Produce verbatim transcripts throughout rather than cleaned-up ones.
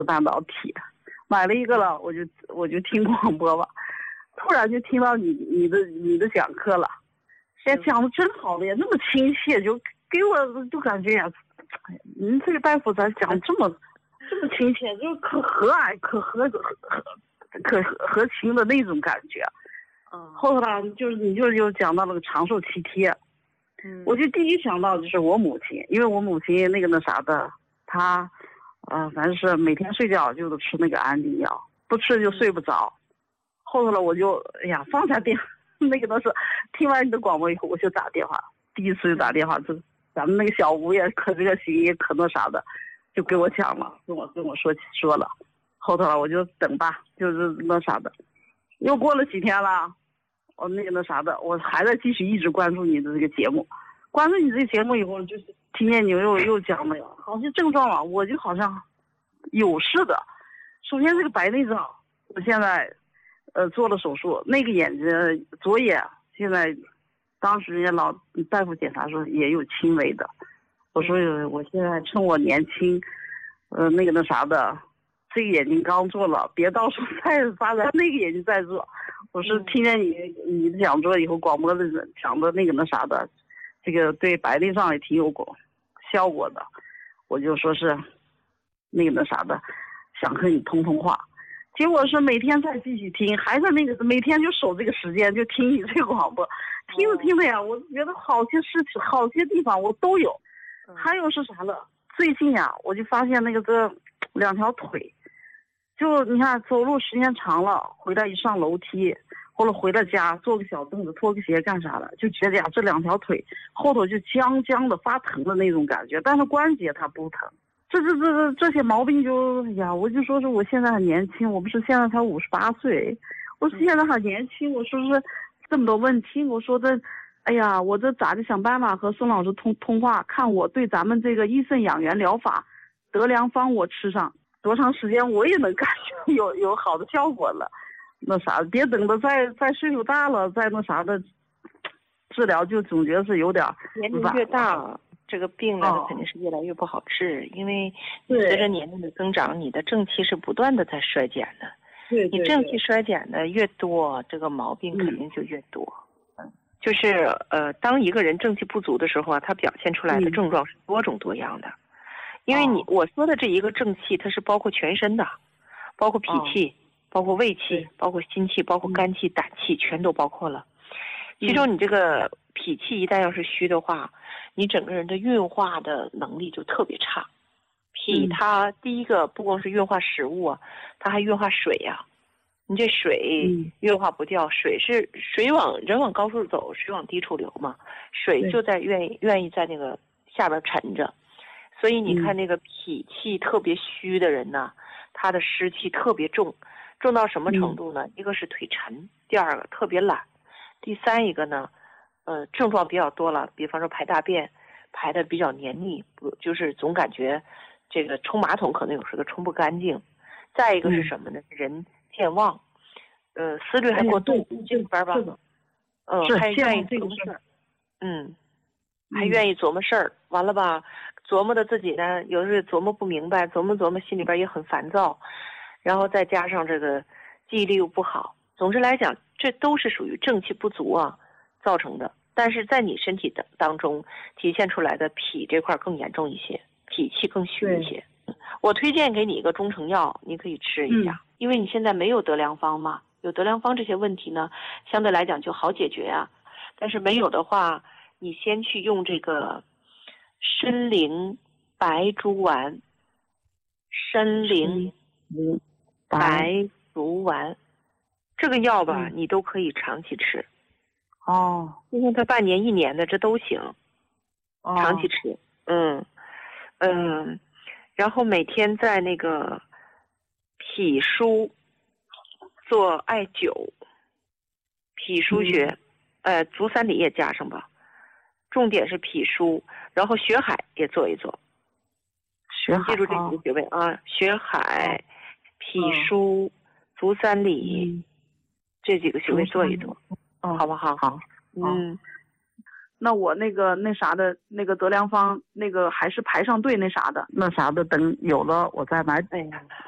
半导体，买了一个了，我就我就听广播吧，突然就听到你你的你的讲课了，哎，讲的真好的呀，那么亲切，就给我就感觉呀，您这个大夫咋讲这么这么亲切，就可和蔼可和可可和情的那种感觉。 嗯， 后来就是你就又讲到那个长寿七贴， 嗯， 我就第一想到就是我母亲，因为我母亲那个那啥的，她，呃，反正是每天睡觉就得吃那个安定药，不吃就睡不着。后头了我就哎呀放下电，那个那是听完你的广播以后我就打电话，第一次就打电话，这咱们那个小吴也可热心也可那啥的，就给我讲了，跟我跟我说说了。后头了我就等吧，就是那啥的，又过了几天了。我那个那啥的，我还在继续一直关注你的这个节目，关注你这个节目以后，就是听见你又又讲了，好些症状了，我就好像有似的。首先这个白内障，我现在呃做了手术，那个眼睛左眼现在，当时人家老大夫检查说也有轻微的，我说我现在趁我年轻，呃那个那啥的，这个眼睛刚做了，别到时候再发展那个眼睛再做。我是听见你你的讲座以后，广播的讲的那个那啥的，这个对白内障也挺有果效果的，我就说是那个那啥的，想和你通通话。结果是每天再继续听，还是那个每天就守这个时间就听你这个广播，听着听着呀，我觉得好些事情好些地方我都有。还有是啥了？最近呀，我就发现那个这两条腿。就你看走路时间长了，回来一上楼梯，或者回到家坐个小凳子拖个鞋干啥的，就觉得呀这两条腿后头就僵僵的发疼的那种感觉，但是关节它不疼。这这这这这些毛病就呀，我就说是我现在很年轻，我不是现在才五十八岁，我是现在很年轻，我说是这么多问题，我说的，哎呀，我这咋的想办法和孙老师通通话，看我对咱们这个益肾养元疗法得良方我吃上。多长时间我也能感觉有有好的效果了，那啥，别等到再再岁数大了，再那啥的治疗，就总觉得是有点年龄越大，这个病呢，它肯定是越来越不好治，因为随着年龄的增长，你的正气是不断的在衰减的。 对， 你正气衰减的越多，这个毛病肯定就越多。嗯，就是呃，当一个人正气不足的时候啊，他表现出来的症状是多种多样的。因为你我说的这一个正气，它是包括全身的，包括脾气，哦、包括胃气，包括心气，包括肝气、胆气，全都包括了。其中你这个脾气一旦要是虚的话，你整个人的运化的能力就特别差。脾它第一个不光是运化食物啊，它还运化水呀、啊。你这水运化不掉，水是水往人往高处走，水往低处流嘛，水就在愿意愿意在那个下边沉着。所以你看那个脾气特别虚的人呢，他的湿气特别重，重到什么程度呢？一个是腿沉，第二个特别懒，第三一个呢，呃，症状比较多了，比方说排大便排的比较黏腻，不就是总感觉这个冲马桶可能有时候冲不干净。再一个是什么呢？嗯、人健忘，呃，思虑还过度，这里边吧，嗯，还愿意琢磨事儿，嗯，还愿意琢磨事儿，完了吧？琢磨的自己呢，有的时候琢磨不明白，琢磨琢磨心里边也很烦躁，然后再加上这个记忆力又不好，总之来讲，这都是属于正气不足啊造成的。但是在你身体的当中体现出来的脾这块更严重一些，脾气更虚一些。我推荐给你一个中成药，你可以吃一下，嗯、因为你现在没有得良方嘛，有得良方这些问题呢，相对来讲就好解决啊。但是没有的话，你先去用这个。参苓白术丸，参苓白术丸，这个药吧，嗯、你都可以长期吃。 哦， 因为它半年一年的这都行， 哦、 长期吃。嗯嗯，然后每天在那个脾腧做艾灸，脾腧穴，嗯、呃，足三里也加上吧。重点是脾腧，然后血海也做一做。 血海， 记住这几个穴位啊，血海、脾腧、足三里、嗯、这几个穴位做一做， 嗯、 好不好？ 好， 嗯。 那我那个那啥的，那个得良方，那个还是排上队那啥的，那啥的，等有了我再买。 哎呀，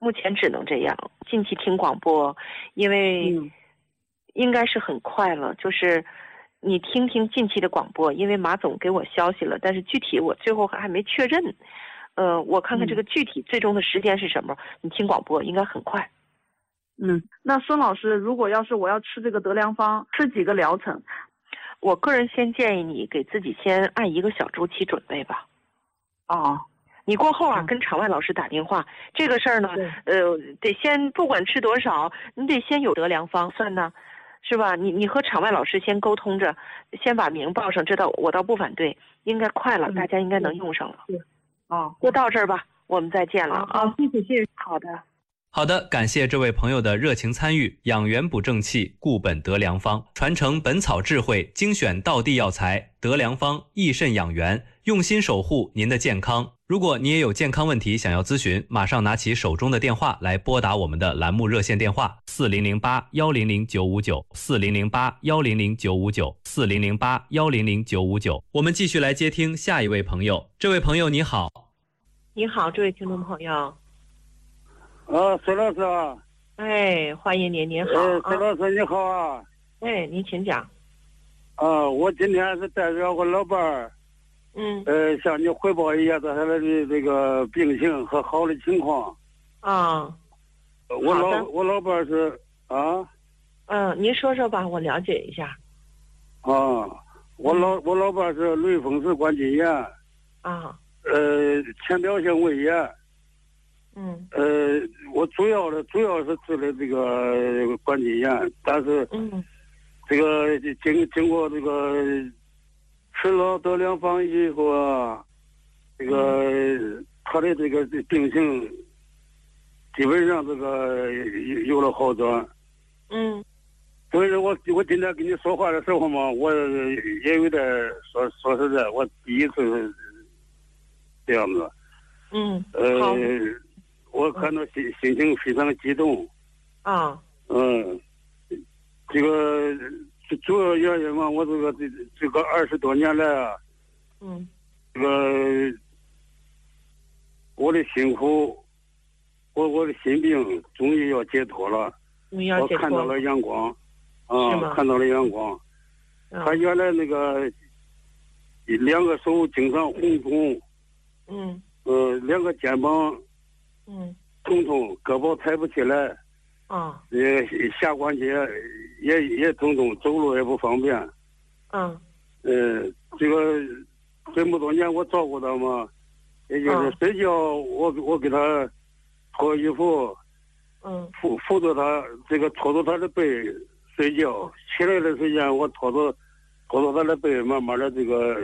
目前只能这样。近期听广播，因为应该是很快了，就是你听听近期的广播，因为马总给我消息了，但是具体我最后还没确认。呃，我看看这个具体最终的时间是什么，你听广播应该很快。 嗯，那孙老师，如果要是我要吃这个德良方，吃几个疗程？ 我个人先建议你给自己先按一个小周期准备吧。 哦， 你过后啊，跟场外老师打电话，这个事儿呢，呃，得先不管吃多少，你得先有德良方算呢，是吧？你你和场外老师先沟通着，先把名报上，这倒我倒不反对，应该快了，大家应该能用上了。 哦， 就到这儿吧，我们再见了啊！ 谢谢谢谢， 好的。 好的，感谢这位朋友的热情参与。养元补正气，固本德良方，传承本草智慧，精选道地药材，德良方益肾养元，用心守护您的健康。如果你也有健康问题想要咨询，马上拿起手中的电话来拨打我们的栏目热线电话四零零八幺零零九五九四零零八幺零零九五九四零零八幺零零九五九。我们继续来接听下一位朋友。这位朋友你好。 你好，这位听众朋友。 啊，孙老师啊！ 哎，欢迎您，您好。 哎，孙老师你好啊！ 哎，您请讲。 啊，我今天是带着我老伴儿， 嗯， 呃，向你汇报一下他的这个病情和好的情况。 啊， 我老我老伴儿是啊。 嗯，您说说吧，我了解一下。 啊，我老我老伴儿是类风湿关节炎。 啊。 呃，浅表性胃炎。 嗯， 呃，我主要的主要是治的这个关节炎，但是， 嗯， 这个经经过这个吃了德良方以后啊，这个、嗯、他的这个病情基本上这个有了好转。 嗯， 所以说我我今天跟你说话的时候嘛，我也有点说说实在，我第一次这样子。 嗯， 呃。我看到心心情非常激动， 啊， 嗯，这个主要原因嘛，我这个这这个二十多年来啊， 嗯， 这个我的辛苦，我我的心病终于要解脱了，我看到了阳光，啊，看到了阳光， 嗯、 他原来那个两个手经常红肿， 嗯， 呃，两个肩膀。 嗯， 痛痛，胳膊抬不起来， 啊， 呃，下关节也也痛痛，走路也不方便。 嗯， 呃，这个这么多年我照顾他嘛，也就是睡觉我我给他脱衣服， 嗯， 扶扶着他，这个拖着他的背睡觉，起来的时间我拖着拖着他的背，慢慢的这个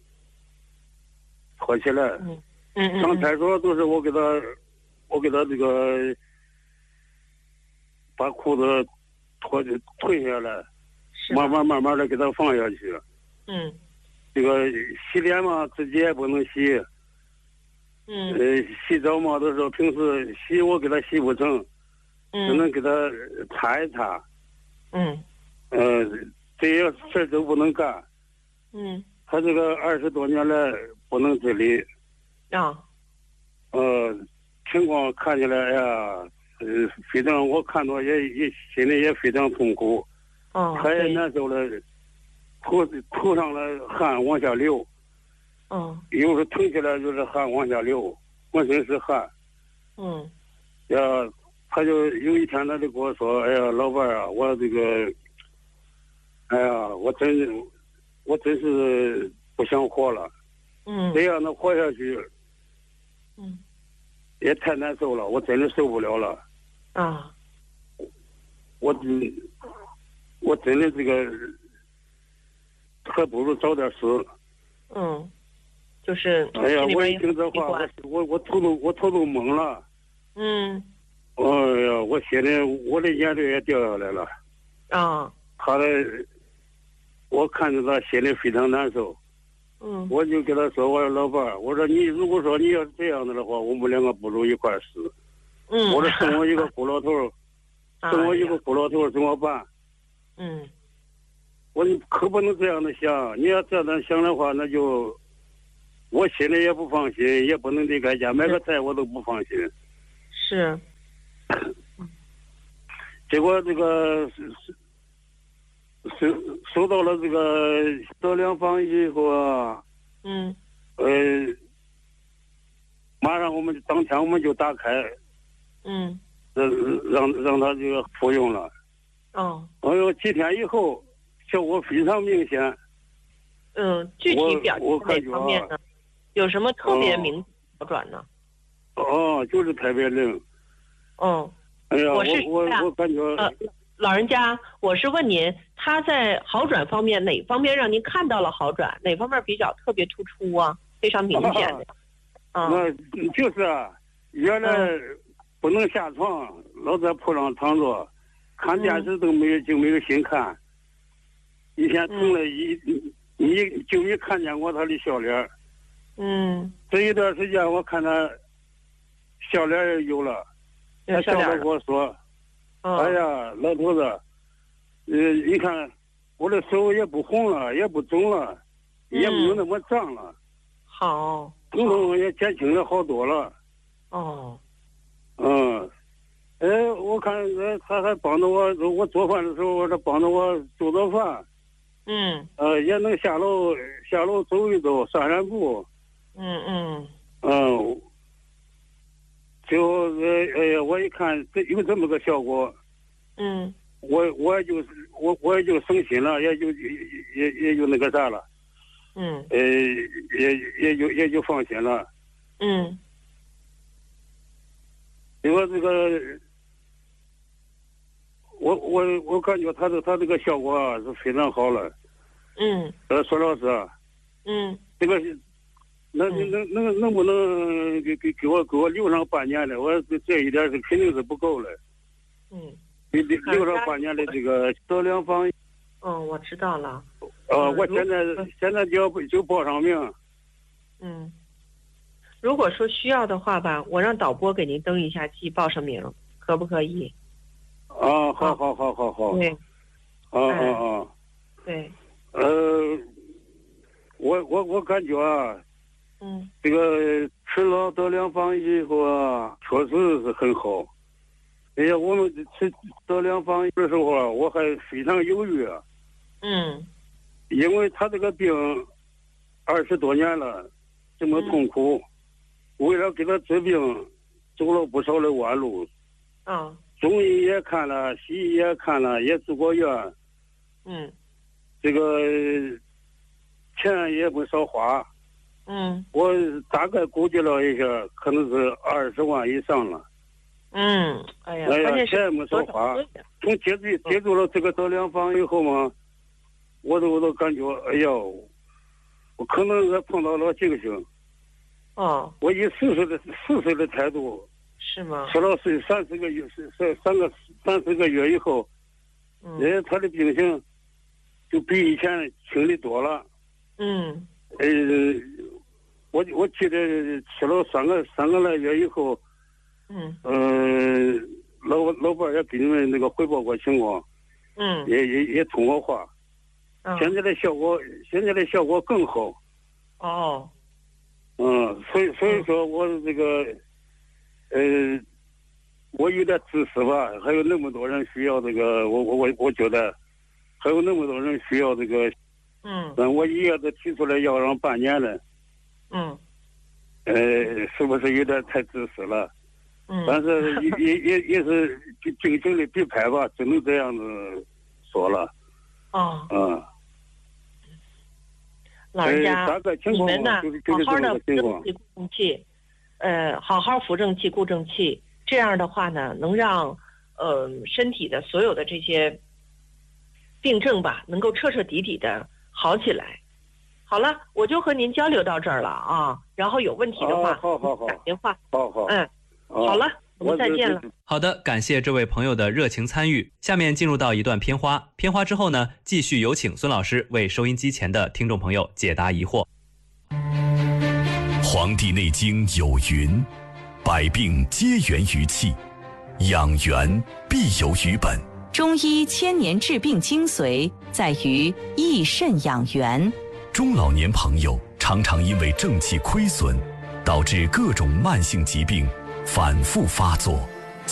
拖起来。 嗯嗯， 上厕所都是我给他。我给他这个把裤子脱退下来，慢慢慢慢的给他放下去。 嗯， 这个洗脸嘛，自己也不能洗。 嗯， 呃，洗澡嘛，都是平时洗我给他洗不成， 嗯， 只能给他擦一擦。 嗯， 呃，这些事都不能干。 嗯， 他这个二十多年来不能自理。 啊。 呃。情况看起来呀，呃，非常，我看到也也心里也非常痛苦， 哦， 他也难受了，头头上的汗往下流， 嗯， 有时候疼起来就是汗往下流，浑身是汗， 嗯， 呀，他就有一天他就跟我说，哎呀，老伴儿啊，我这个，哎呀，我真，我真是不想活了， 嗯， 这样的活下去， 嗯。 也太难受了，我真的受不了了。 啊！ 我真，我真的这个，还不如早点死。 嗯，就是。 哎呀，我一听这话，我我我头都我头都懵了。 嗯。 哎呀，我心里我的眼泪也掉下来了。 啊。 他的，我看着他心里非常难受。 嗯， 我就跟他说，我说老伴儿，我说你如果说你要是这样子的话，我们两个不如一块儿死。 嗯， 我说剩我一个孤老头，剩我一个孤老头怎么办？ 嗯， 我你可不能这样的想，你要这样想的话，那就我心里也不放心，也不能离开家，买个菜我都不放心。 是。 结果这个收收收到了这个德良方以后啊， 嗯， 呃，马上我们当天我们就打开， 嗯， 让让让他这个服用了。 哦， 哎呦，几天以后效果非常明显。 嗯，具体表现哪方面呢？有什么特别明显好转呢？ 哦，就是特别灵。 嗯， 哎呀， 我是我我我感觉。 呃，老人家，我是问您，他在好转方面哪方面让您看到了好转？哪方面比较特别突出啊？非常明显的。 啊，那就是啊，原来不能下床，老在铺上躺着，看电视都没有就没有心看。一天从来一你就没看见过他的笑脸。 嗯。 这一段时间我看他笑脸也有了，他笑着跟我说：“哎呀，老头子，呃，你看我的手也不红了，也不肿了，也没有那么胀了。 好。 疼痛也减轻了好多了。” 哦。 嗯，哎，我看呃他还帮着我，我做饭的时候，他帮着我做做饭。 嗯。 呃，也能下楼下楼走一走，散散步。 嗯嗯。 嗯。就呃哎呀，我一看这有这么个效果。 嗯。 我我也就我我也就省心了，也就也也也就那个啥了。 嗯。 呃，也也就也就放心了。 嗯。 因为这个，我我我感觉他的他这个效果啊是非常好了。 嗯。 呃，孙老师。 嗯。 这个是，能能能能不能给给给我给我留上半年的？我这一点是肯定是不够了。 嗯。 留留上半年的这个德良方。 嗯，我知道了。 呃，我现在现在就要就报上名。 嗯。如果说需要的话吧，我让导播给您登一下记，报上名，可不可以？ 啊，好好好好好。 对。 啊啊啊。 对。 呃，我我我感觉啊， 嗯， 这个吃了德良方以后啊，确实是很好。哎呀，我们吃德良方的时候啊，我还非常犹豫啊。 嗯。 因为他这个病二十多年了，这么痛苦。嗯，为了给他治病，走了不少的弯路。 啊。 中医也看了，西医也看了，也住过院。 嗯。 这个钱也不少花。 嗯。 我大概估计了一下，可能是二十万以上了。 嗯。哎呀， 哎呀，钱也没少花。从接触接触了这个德良方以后嘛，我都我都感觉，哎呀，我可能是碰到了警醒。 哦， 我以四岁的四岁的态度， 是吗？ 吃了三三十个月，三三个三四个月以后， 嗯， 哎，他的病情就比以前轻的多了。 嗯， 呃，我我记得吃了三个三个来月以后， 嗯， 呃，老老伴也给你们那个汇报过情况， 嗯， 也也也通过话， 嗯， 现在的效果现在的效果更好。 哦。 嗯，所以所以说我这个，呃，我有点自私吧，还有那么多人需要这个，我我我我觉得，还有那么多人需要这个， 嗯， 但我一夜都提出来要让半年了， 嗯， 呃，是不是有点太自私了？ 嗯， 但是也也也也是尽情的比拍吧，只能这样子说了。 哦， 嗯。 老人家，你们呢，好好的扶正气、固正气，呃，好好扶正气、固正气，这样的话呢，能让呃身体的所有的这些病症吧，能够彻彻底底的好起来。好了，我就和您交流到这儿了啊，然后有问题的话， 好好好， 打电话。 好好， 嗯，好了，我们再见了。 好的，感谢这位朋友的热情参与。下面进入到一段片花，片花之后呢，继续有请孙老师为收音机前的听众朋友解答疑惑。 《黄帝内经》有云：百病皆源于气，养元必有于本。 中医千年治病精髓在于益肾养元。 中老年朋友常常因为正气亏损，导致各种慢性疾病反复发作。